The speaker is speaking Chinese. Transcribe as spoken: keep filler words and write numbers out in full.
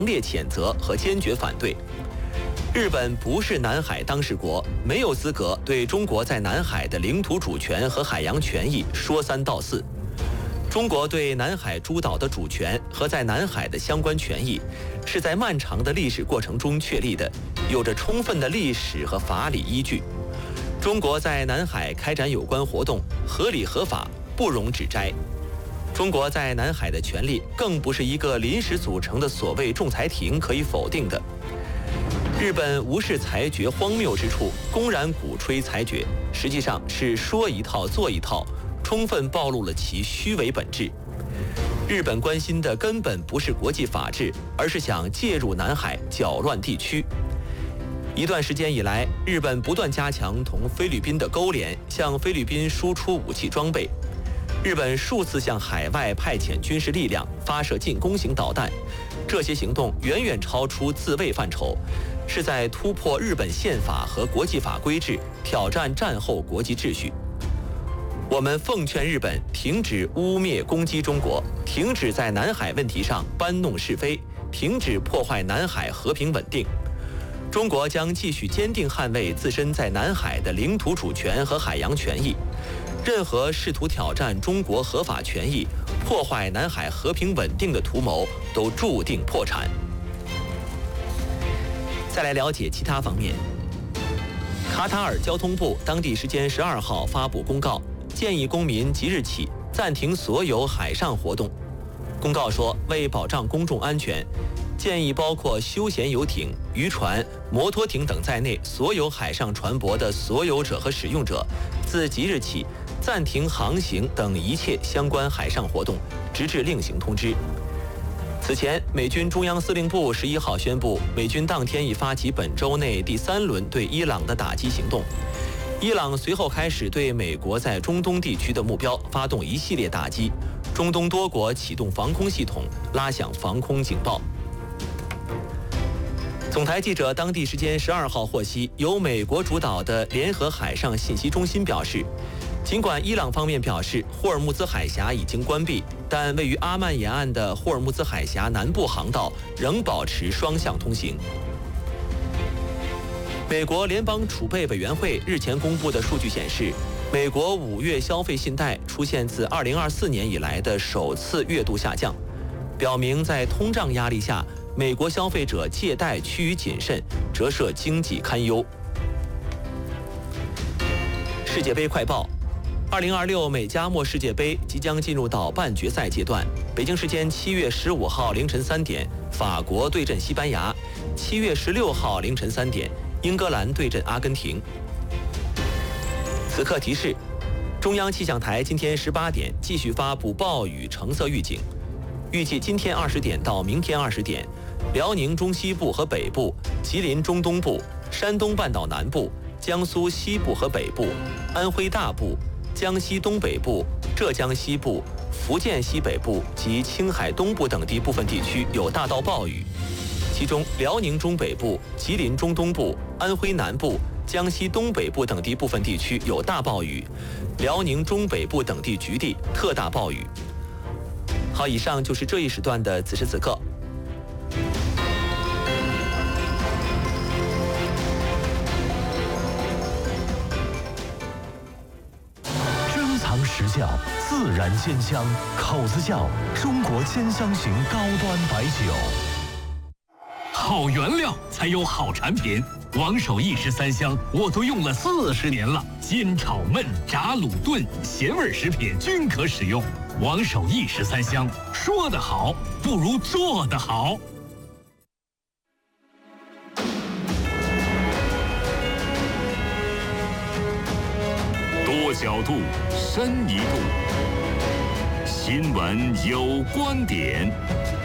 烈谴责和坚决反对。日本不是南海当事国，没有资格对中国在南海的领土主权和海洋权益说三道四。中国对南海诸岛的主权和在南海的相关权益，是在漫长的历史过程中确立的，有着充分的历史和法理依据。中国在南海开展有关活动，合理合法，不容指摘。中国在南海的权利，更不是一个临时组成的所谓仲裁庭可以否定的。日本无视裁决荒谬之处，公然鼓吹裁决，实际上是说一套做一套，充分暴露了其虚伪本质。日本关心的根本不是国际法治，而是想介入南海，搅乱地区。一段时间以来，日本不断加强同菲律宾的勾连，向菲律宾输出武器装备。日本数次向海外派遣军事力量，发射进攻型导弹，这些行动远远超出自卫范畴，是在突破日本宪法和国际法规制，挑战战后国际秩序。我们奉劝日本停止污蔑攻击中国，停止在南海问题上搬弄是非，停止破坏南海和平稳定。中国将继续坚定捍卫自身在南海的领土主权和海洋权益。任何试图挑战中国合法权益、破坏南海和平稳定的图谋，都注定破产。再来了解其他方面。卡塔尔交通部当地时间十二号发布公告，建议公民即日起暂停所有海上活动。公告说，为保障公众安全，建议包括休闲游艇、渔船、摩托艇等在内所有海上船舶的所有者和使用者，自即日起暂停航行等一切相关海上活动，直至另行通知。此前，美军中央司令部十一号宣布，美军当天已发起本周内第三轮对伊朗的打击行动。伊朗随后开始对美国在中东地区的目标发动一系列打击，中东多国启动防空系统，拉响防空警报。总台记者当地时间十二号获悉，由美国主导的联合海上信息中心表示，尽管伊朗方面表示霍尔木兹海峡已经关闭，但位于阿曼沿岸的霍尔木兹海峡南部航道仍保持双向通行。美国联邦储备委员会日前公布的数据显示，美国五月消费信贷出现自二零二四年以来的首次月度下降，表明在通胀压力下，美国消费者借贷趋于谨慎，折射经济堪忧。世界杯快报：二零二六美加墨世界杯即将进入到半决赛阶段。北京时间七月十五号凌晨三点，法国对阵西班牙；七月十六号凌晨三点，英格兰对阵阿根廷。此刻提示：中央气象台今天十八点继续发布暴雨橙色预警，预计今天二十点到明天二十点，辽宁中西部和北部、吉林中东部、山东半岛南部、江苏西部和北部、安徽大部、江西东北部、浙江西部、福建西北部及青海东部等地部分地区有大到暴雨，其中辽宁中北部、吉林中东部、安徽南部、江西东北部等地部分地区有大暴雨，辽宁中北部等地局地特大暴雨。好，以上就是这一时段的此时此刻。 珍藏实窖，自然鲜香，口子窖，中国鲜香型高端白酒。 好原料才有好产品。王守义十三香我都用了四十年了，煎炒焖炸卤炖咸味食品均可使用。王守义十三香，说得好不如做得好。多角度，深一度，新闻有观点。